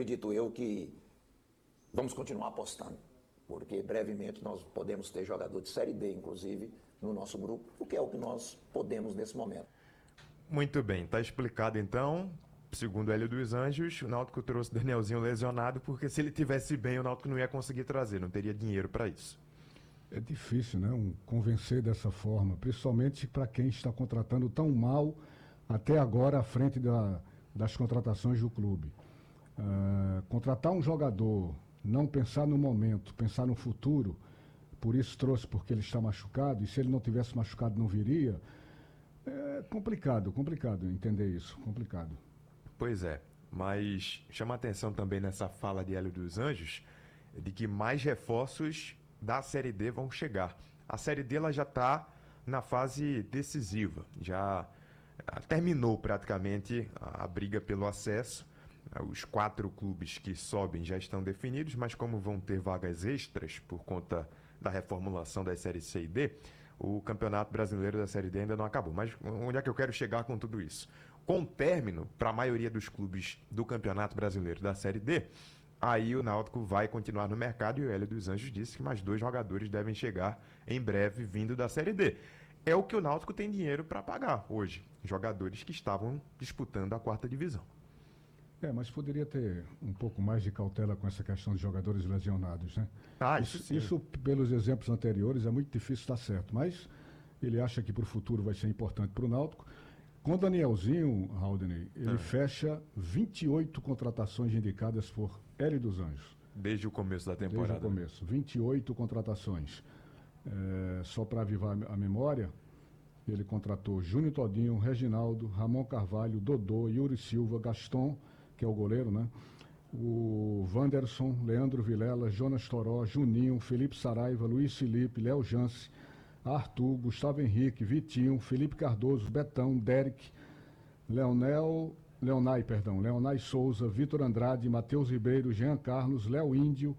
acredito eu que vamos continuar apostando, porque brevemente nós podemos ter jogador de Série D, inclusive, no nosso grupo, o que é o que nós podemos nesse momento. Muito bem, está explicado então. Segundo o Hélio dos Anjos, o Náutico trouxe Danielzinho lesionado, porque se ele tivesse bem, o Náutico não ia conseguir trazer, não teria dinheiro para isso. É difícil, né? Convencer dessa forma, principalmente para quem está contratando tão mal até agora à frente das contratações do clube. Contratar um jogador, não pensar no momento, pensar no futuro, por isso trouxe porque ele está machucado, e se ele não tivesse machucado não viria. É complicado entender isso, complicado. Pois é, mas chama atenção também nessa fala de Hélio dos Anjos de que mais reforços da Série D vão chegar. A Série D ela já está na fase decisiva, já terminou praticamente a briga pelo acesso. Os 4 clubes que sobem já estão definidos, mas como vão ter vagas extras por conta da reformulação das séries C e D, o Campeonato Brasileiro da Série D ainda não acabou. Mas onde é que eu quero chegar com tudo isso? Com o término, para a maioria dos clubes do Campeonato Brasileiro da Série D, aí o Náutico vai continuar no mercado e o Hélio dos Anjos disse que mais 2 jogadores devem chegar em breve vindo da Série D. É o que o Náutico tem dinheiro para pagar hoje, jogadores que estavam disputando a 4ª divisão. Mas poderia ter um pouco mais de cautela com essa questão de jogadores lesionados, né? Isso, pelos exemplos anteriores, é muito difícil estar certo, mas ele acha que para o futuro vai ser importante para o Náutico. Com o Danielzinho, Haldney, ele fecha 28 contratações indicadas por Hélio dos Anjos. Desde o começo da temporada. Desde o começo, 28 contratações. Só para avivar a memória, ele contratou Júnior Todinho, Reginaldo, Ramon Carvalho, Dodô, Yuri Silva, Gaston, que é o goleiro, né? O Wanderson, Leandro Vilela, Jonas Toró, Juninho, Felipe Saraiva, Luiz Felipe, Léo Jance, Arthur, Gustavo Henrique, Vitinho, Felipe Cardoso, Betão, Derek, Leonai Souza, Vitor Andrade, Matheus Ribeiro, Jean Carlos, Léo Índio,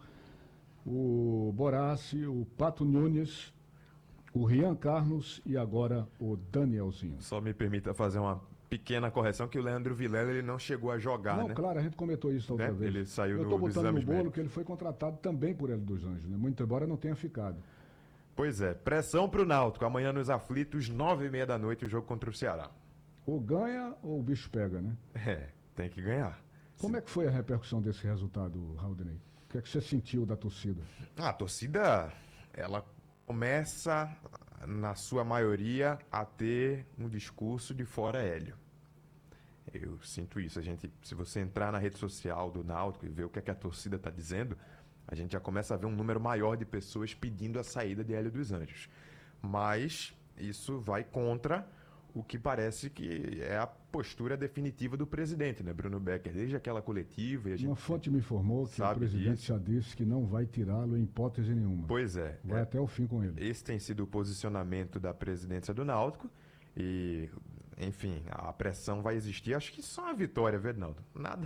o Borassi, o Pato Nunes, o Rian Carlos e agora o Danielzinho. Só me permita fazer uma pequena correção, que o Leandro Vilela ele não chegou a jogar, né? Claro, a gente comentou isso outra vez. Ele saiu. Eu estou botando no bolo que ele foi contratado também por Hélio dos Anjos, né? Muito embora não tenha ficado. Pois é, pressão para o Náutico, amanhã nos aflitos, 9h30 da noite, o jogo contra o Ceará. Ou ganha ou o bicho pega, né? Tem que ganhar. Como é que foi a repercussão desse resultado, Haldney? O que é que você sentiu da torcida? A torcida, ela começa, na sua maioria, a ter um discurso de fora Hélio. Eu sinto isso. Se você entrar na rede social do Náutico e ver o que é que a torcida está dizendo, a gente já começa a ver um número maior de pessoas pedindo a saída de Hélio dos Anjos. Mas isso vai contra o que parece que é a postura definitiva do presidente, né, Bruno Becker, desde aquela coletiva. Uma fonte me informou que o presidente já disse que não vai tirá-lo em hipótese nenhuma. Pois é. Vai até o fim com ele. Esse tem sido o posicionamento da presidência do Náutico e, enfim, a pressão vai existir. Acho que só a vitória, Vednaldo.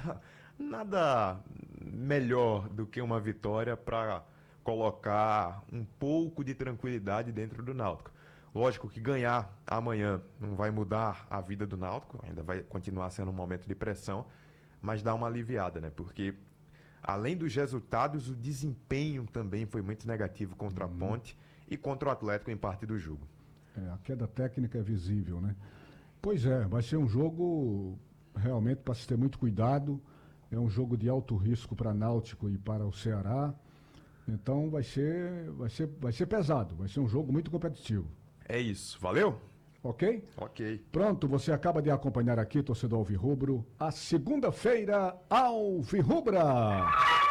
Nada melhor do que uma vitória para colocar um pouco de tranquilidade dentro do Náutico. Lógico que ganhar amanhã não vai mudar a vida do Náutico, ainda vai continuar sendo um momento de pressão, mas dá uma aliviada, né? Porque, além dos resultados, o desempenho também foi muito negativo contra a Ponte e contra o Atlético em parte do jogo. A queda técnica é visível, né? Pois é, vai ser um jogo realmente para se ter muito cuidado, é um jogo de alto risco para Náutico e para o Ceará, então vai ser pesado, vai ser um jogo muito competitivo. É isso, valeu? Ok? Ok. Pronto, você acaba de acompanhar aqui, torcedor Alvirrubro, a segunda-feira Alvirrubra,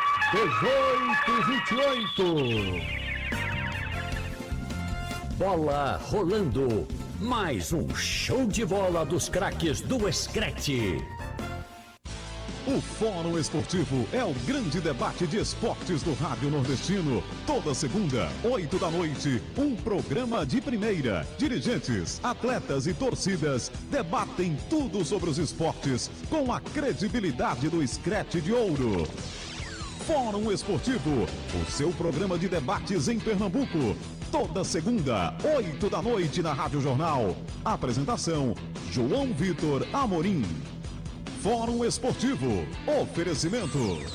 18h28. Bola rolando, mais um show de bola dos craques do Screte. O Fórum Esportivo é o grande debate de esportes do Rádio Nordestino. Toda segunda, 8 da noite, um programa de primeira. Dirigentes, atletas e torcidas debatem tudo sobre os esportes com a credibilidade do Screte de Ouro. Fórum Esportivo, o seu programa de debates em Pernambuco. Toda segunda, 8 da noite na Rádio Jornal. Apresentação, João Vitor Amorim. Fórum Esportivo. Oferecimento